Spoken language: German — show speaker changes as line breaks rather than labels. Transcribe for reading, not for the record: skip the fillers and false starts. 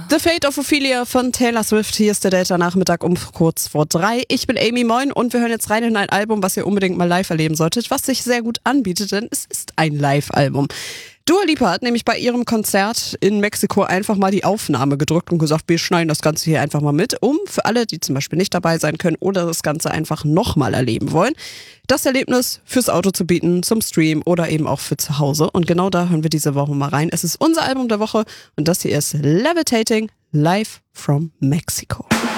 The Fate of Ophelia von Taylor Swift. Hier ist der Delta-Nachmittag um kurz vor 3. Ich bin Amy, moin, und wir hören jetzt rein in ein Album, was ihr unbedingt mal live erleben solltet, was sich sehr gut anbietet, denn es ist ein Live-Album. Dua Lipa hat nämlich bei ihrem Konzert in Mexiko einfach mal die Aufnahme gedrückt und gesagt, wir schneiden das Ganze hier einfach mal mit, um für alle, die zum Beispiel nicht dabei sein können oder das Ganze einfach nochmal erleben wollen, das Erlebnis fürs Auto zu bieten, zum Stream oder eben auch für zu Hause. Und genau da hören wir diese Woche mal rein. Es ist unser Album der Woche und das hier ist Levitating live from Mexico.